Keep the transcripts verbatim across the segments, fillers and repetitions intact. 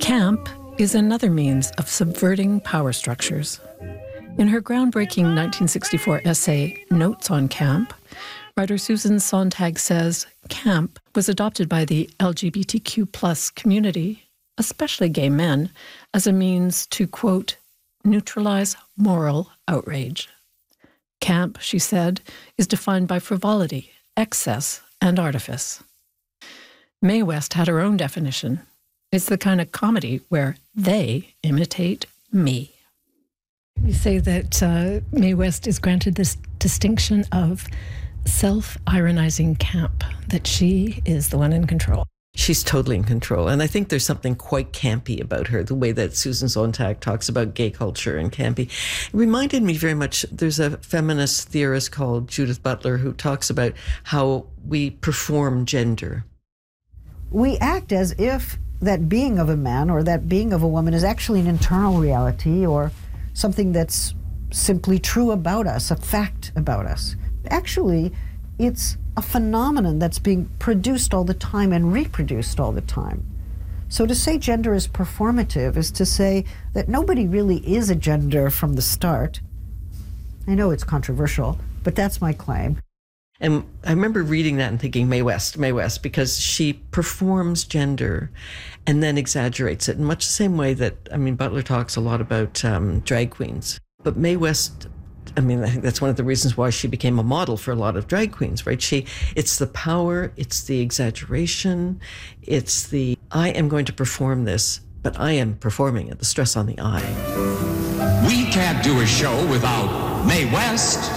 Camp is another means of subverting power structures. In her groundbreaking nineteen sixty-four essay, Notes on Camp, writer Susan Sontag says camp was adopted by the L G B T Q plus community, especially gay men, as a means to, quote, neutralize moral outrage. Camp, she said, is defined by frivolity, excess, and artifice. Mae West had her own definition. It's the kind of comedy where they imitate me. You say that uh, Mae West is granted this distinction of self-ironizing camp, that she is the one in control. She's totally in control. And I think there's something quite campy about her, the way that Susan Sontag talks about gay culture and campy. It reminded me very much, there's a feminist theorist called Judith Butler who talks about how we perform gender. We act as if that being of a man or that being of a woman is actually an internal reality or something that's simply true about us, a fact about us. Actually, it's a phenomenon that's being produced all the time and reproduced all the time. So to say gender is performative is to say that nobody really is a gender from the start. I know it's controversial, but that's my claim. And I remember reading that and thinking, Mae West, Mae West, because she performs gender and then exaggerates it in much the same way that, I mean, Butler talks a lot about um, drag queens. But Mae West, I mean, I think that's one of the reasons why she became a model for a lot of drag queens, right? She, it's the power, it's the exaggeration, it's the, I am going to perform this, but I am performing it, the stress on the I. We can't do a show without Mae West.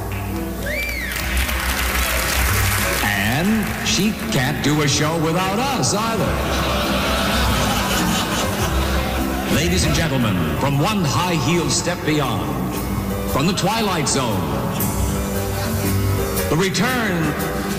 And she can't do a show without us either. Ladies and gentlemen, from one high-heeled step beyond, from the Twilight Zone, the return